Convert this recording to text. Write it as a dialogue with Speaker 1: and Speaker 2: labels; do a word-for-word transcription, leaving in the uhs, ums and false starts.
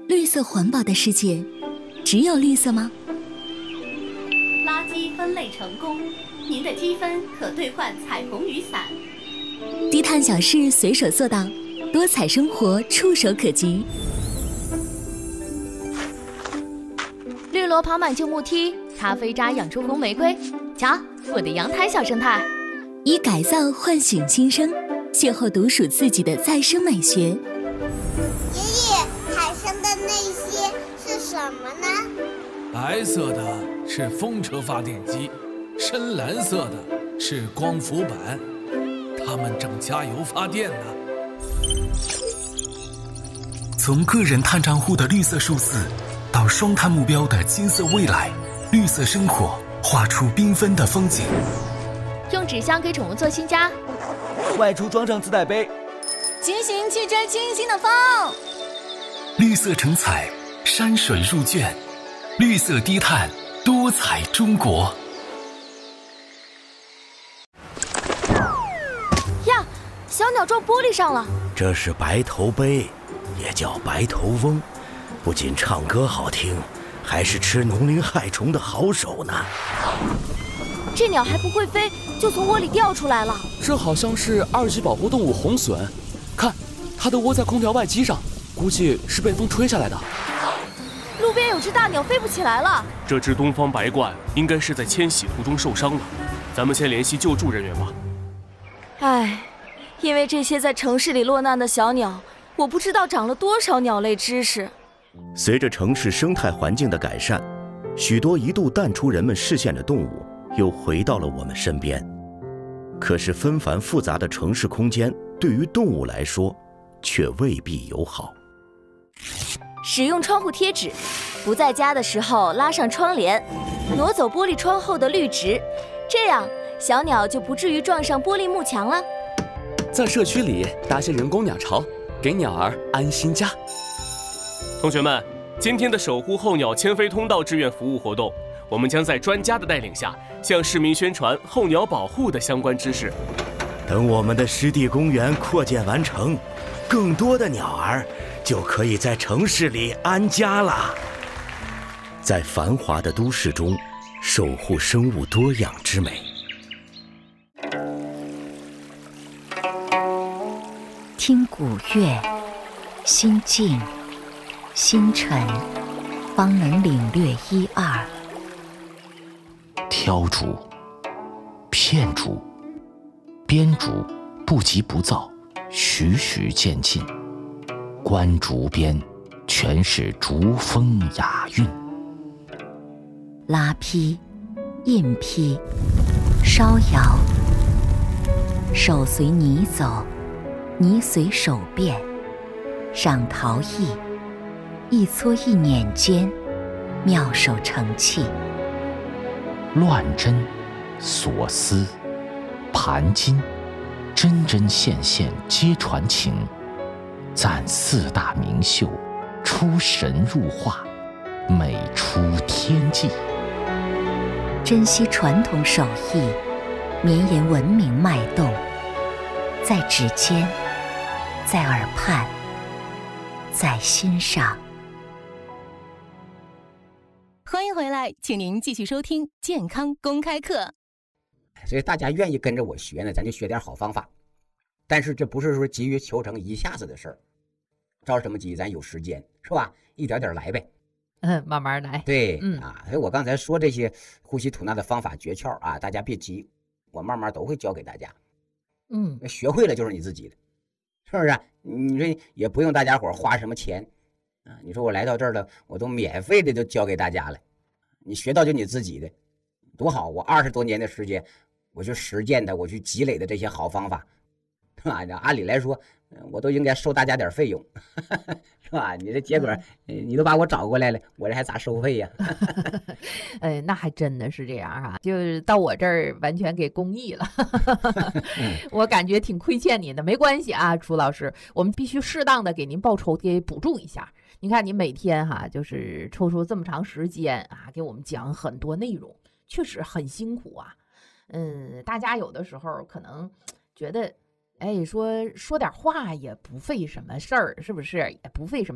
Speaker 1: 绿色环保的世界，只有绿色吗？
Speaker 2: 垃圾分类成功，您的积分可兑换彩虹雨伞。
Speaker 1: 低碳小事随手做到，多彩生活触手可及。
Speaker 3: 绿萝跑满旧木梯，咖啡渣养出红玫瑰。瞧，我的阳台小生态。
Speaker 1: 以改造唤醒新生，邂逅独属自己的再生美学。爷
Speaker 4: 爷，海上的那些是什么呢？
Speaker 5: 白色的是风车发电机，深蓝色的是光伏板，它们正加油发电呢。
Speaker 6: 从个人碳账户的绿色数字，到双碳目标的金色未来，绿色生活画出缤纷的风景。
Speaker 3: 用纸箱给宠物做新家，
Speaker 7: 外出装上自带杯，
Speaker 8: 骑行去追清新的风。
Speaker 6: 绿色成彩，山水入卷，绿色低碳，多彩中国。
Speaker 3: 呀，小鸟撞玻璃上了。
Speaker 7: 这是白头杯，也叫白头翁，不仅唱歌好听，还是吃农林害虫的好手呢。
Speaker 3: 这鸟还不会飞，就从窝里掉出来了。
Speaker 9: 这好像是二级保护动物红隼，看，它的窝在空调外机上，估计是被风吹下来的。
Speaker 3: 路边有只大鸟飞不起来了。
Speaker 10: 这只东方白鹳应该是在迁徙途中受伤了，咱们先联系救助人员吧。
Speaker 3: 唉，因为这些在城市里落难的小鸟，我不知道长了多少鸟类知识。
Speaker 7: 随着城市生态环境的改善，许多一度淡出人们视线的动物又回到了我们身边。可是纷繁复杂的城市空间对于动物来说却未必友好。
Speaker 3: 使用窗户贴纸，不在家的时候拉上窗帘，挪走玻璃窗后的绿植，这样小鸟就不至于撞上玻璃幕墙了。
Speaker 9: 在社区里搭些人工鸟巢，给鸟儿安心家。
Speaker 10: 同学们，今天的守护候鸟迁飞通道志愿服务活动，我们将在专家的带领下，向市民宣传候鸟保护的相关知识。
Speaker 7: 等我们的湿地公园扩建完成，更多的鸟儿就可以在城市里安家了。在繁华的都市中，守护生物多样之美。
Speaker 1: 听古乐，心静心沉，方能领略一二。
Speaker 11: 挑竹、片竹、编竹不急不躁，徐徐渐进。观竹边，全是竹风雅韵。
Speaker 1: 拉坯、印坯、烧窑，手随泥走，泥随手变。上陶艺，一搓一捻间，妙手成器。
Speaker 11: 乱针、锁丝、盘金，针针线线皆传情。赞四大名秀，出神入化，美出天际。
Speaker 1: 珍惜传统手艺，绵延文明脉动，在指尖，在耳畔，在心上。
Speaker 8: 欢迎回来，请您继续收听健康公开课。
Speaker 12: 所以大家愿意跟着我学呢，咱就学点好方法。但是这不是说急于求成一下子的事儿，着什么急？咱有时间是吧？一点点来呗。
Speaker 13: 嗯，慢慢来。
Speaker 12: 对，
Speaker 13: 嗯
Speaker 12: 啊，所以我刚才说这些呼吸吐纳的方法诀窍啊，大家别急，我慢慢都会教给大家。
Speaker 13: 嗯，
Speaker 12: 学会了就是你自己的，是不是？你说也不用大家伙花什么钱啊？你说我来到这儿了，我都免费的就教给大家了，你学到就你自己的，多好！我二十多年的时间，我去实践的，我去积累的这些好方法。啊，按理来说，我都应该收大家点费用，是吧？你这结果，你都把我找过来了，我这还咋收费呀？
Speaker 13: 呃，那还真的是这样啊，就是到我这儿完全给公益了，我感觉挺亏欠你的，没关系啊，朱老师，我们必须适当的给您报酬，给补助一下。你看，你每天哈、啊，就是抽出这么长时间啊，给我们讲很多内容，确实很辛苦啊。嗯，大家有的时候可能觉得。哎，说说点话也不费什么事儿，是不是？也不费什么。